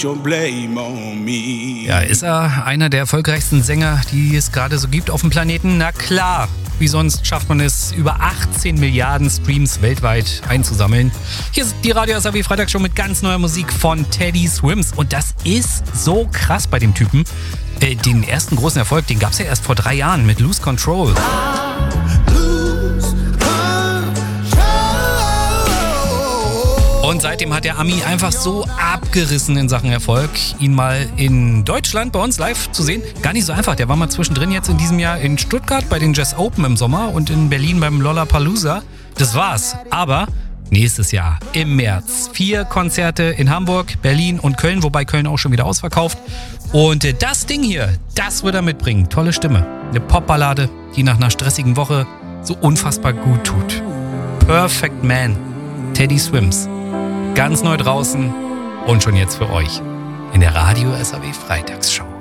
Ja, ist er einer der erfolgreichsten Sänger, die es gerade so gibt auf dem Planeten? Na klar, wie sonst schafft man es, über 18 Milliarden Streams weltweit einzusammeln. Hier ist die Radio SAW Freitagshow mit ganz neuer Musik von Teddy Swims. Und das ist so krass bei dem Typen. Den ersten großen Erfolg, den gab es ja erst vor 3 Jahren mit Lose Control. Und seitdem hat der Ami einfach so abgerissen in Sachen Erfolg, ihn mal in Deutschland bei uns live zu sehen. Gar nicht so einfach. Der war mal zwischendrin jetzt in diesem Jahr in Stuttgart bei den Jazz Open im Sommer und in Berlin beim Lollapalooza. Das war's. Aber nächstes Jahr im März 4 Konzerte in Hamburg, Berlin und Köln, wobei Köln auch schon wieder ausverkauft. Und das Ding hier, das wird er mitbringen. Tolle Stimme. Eine Popballade, die nach einer stressigen Woche so unfassbar gut tut. Perfect Man. Teddy Swims. Ganz neu draußen und schon jetzt für euch in der Radio SAW Freitagsshow.